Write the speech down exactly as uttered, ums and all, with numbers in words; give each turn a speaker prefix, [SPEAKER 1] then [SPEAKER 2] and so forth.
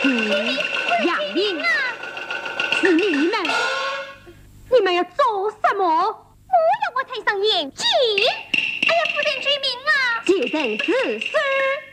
[SPEAKER 1] 杨林啊，是你们，你们要做什么？
[SPEAKER 2] 我要我太上眼睛。哎呀，夫人追命啊！
[SPEAKER 1] 既然是事。